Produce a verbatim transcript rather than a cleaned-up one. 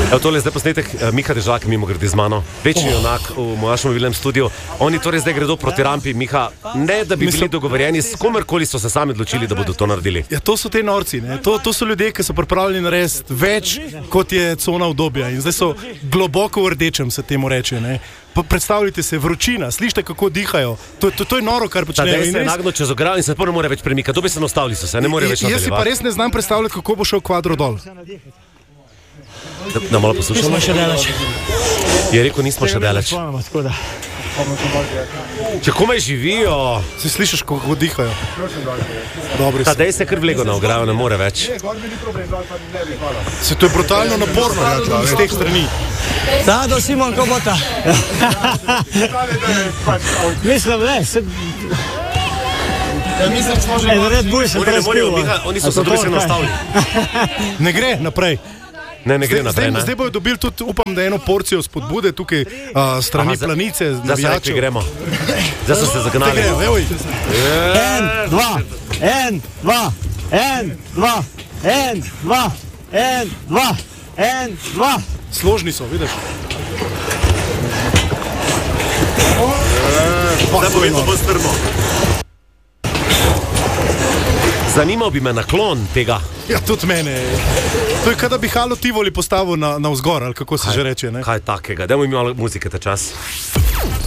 Evo, tole je zdaj posnetek uh, Miha Dežak, mimo grede z mano. Večji junak v mojašem mobilnem studiu. Oni torej zdaj gredo proti rampi. Miha, ne da bi Mislim... bili dogovorjeni, s komerkoli so se sami odločili, da bodo to naredili. Ja, to so te norci, ne? To, to so ljudje, ki so pripravljeni narediti več, kot je cona obdobja. In zdaj so globoko v rdečem, se temu reče. Ne? Predstavljajte se, vročina, slište, kako dihajo. To, to, to je noro, kar počnejo. Da, se je nagno čez ogral in se ne more več premikati. To bi se nastavili so se, ne more več nadaljevati. Jaz si pa res ne znam predstavljati, kako bo šel kvadro dol. Da, da malo poslušamo. Nismo še daleč. Je rekel, nismo še daleč. Če komaj živijo. Se slišiš, kako dihajo. Dobri so. Dej se kar vlego na ograjo, ne more več. Se to je brutalno naporno, ja, iz teh strani. Tado Simon Kobota. Mislim, ne, se... En Red Bull sem prespil. Oni so se drugi se nastavili. Ne gre naprej. Ne, ne gre naprej, ne. Zdaj bojo dobili tudi, upam, da eno porcijo spodbude tukaj uh, strani Aha, planice. Zdaj se rekli, gremo. Zdaj so se zagnali. En, dva, en, dva, en, dva, en, dva, en, dva, en, dva. Složni so, vidiš? Zdaj bo vedno bolj strmo. Zanimal bi me naklon tega. Ja, tudi mene. To je, kada bi Halo Tivoli postavil na, na vzgor, ali kako se kaj, že reče, ne? Kaj takega? Dajmo mi malo muzike ta čas.